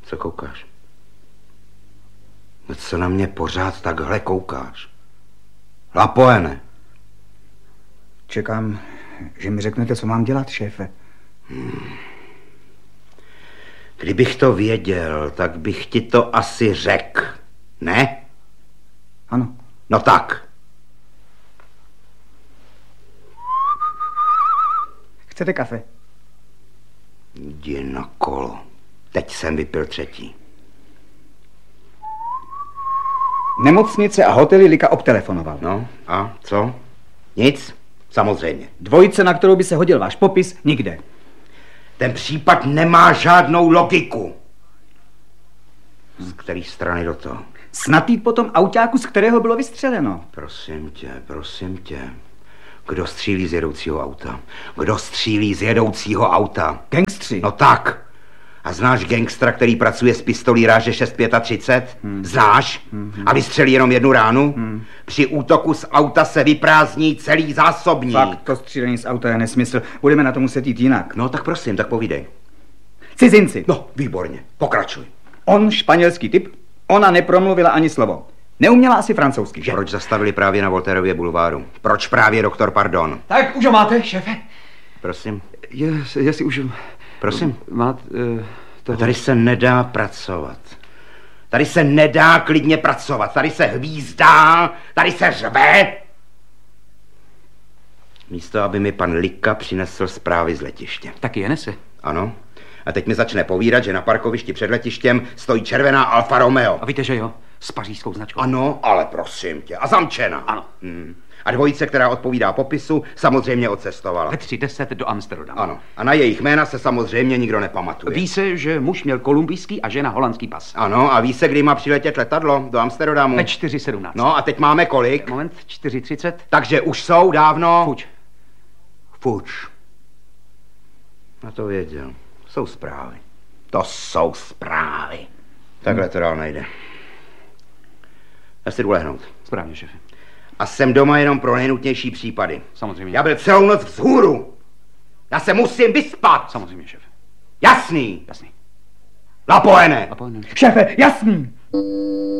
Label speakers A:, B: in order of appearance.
A: Co koukáš? No co na mě pořád takhle koukáš? Lapoene.
B: Čekám, že mi řeknete, co mám dělat, šéfe.
A: Kdybych to věděl, tak bych ti to asi řekl. Ne?
B: Ano.
A: No tak.
B: Chcete kafe?
A: Jdi na kolo. Teď jsem vypil 3.
B: Nemocnice a hotely Lika obtelefonoval.
A: No a co? Nic? Samozřejmě.
B: Dvojice, na kterou by se hodil váš popis, nikde.
A: Ten případ nemá žádnou logiku. Z které strany do toho?
B: Snad jít po tom autáku, z kterého bylo vystřeleno.
A: Prosím tě. Kdo střílí z jedoucího auta? Kdo střílí z jedoucího auta?
B: Gangstři.
A: No tak. A znáš gangstra, který pracuje s pistolí ráže 6,35? Znáš? A vystřelí jenom 1 ránu? Při útoku z auta se vyprázdní celý zásobník.
B: Fakt, to střílení z auta je nesmysl. Budeme na to muset jít jinak.
A: No tak prosím, tak povídej.
B: Cizinci.
A: No, výborně. Pokračuj.
B: On španělský typ, ona nepromluvila ani slovo. Neuměla asi francouzsky, že?
A: Proč zastavili právě na Voltairově bulváru? Proč právě doktor Pardon?
C: Tak už ho máte, šéfe?
A: Prosím.
C: Jestli už...
A: Prosím.
C: Máte...
A: A tady se nedá pracovat. Tady se nedá klidně pracovat. Tady se hvízdá, tady se řve. Místo, aby mi pan Lika přinesl zprávy z letiště.
C: Taky je nese.
A: Ano. A teď mi začne povídat, že na parkovišti před letištěm stojí červená Alfa Romeo.
C: A víte, že jo? S pařížskou značkou.
A: Ano, ale prosím tě. A zamčena.
C: Ano.
A: A dvojice, která odpovídá popisu, samozřejmě odcestovala.
C: Ve 3:10 do Amsterdamu.
A: Ano. A na jejich jména se samozřejmě nikdo nepamatuje.
C: Ví se, že muž měl kolumbijský a žena holandský pas.
A: Ano, a ví se, kdy má přiletět letadlo do Amsterdamu?
C: Ve 4:17.
A: No a teď máme kolik?
C: Moment, 4:30.
A: Takže už jsou dávno...
C: Fuč.
A: Na to věděl. Jsou zprávy. To jsou zprávy. Takhle to dál nejde. Já si jdu lehnout.
C: Správně, šéfe.
A: A jsem doma jenom pro nejnutnější případy.
C: Samozřejmě.
A: Já byl celou noc vzhůru. Já se musím vyspat.
C: Samozřejmě, šéfe.
A: Jasný.
C: Jasný.
A: Lapoene.
C: Lapoene.
B: Šéfe, jasný!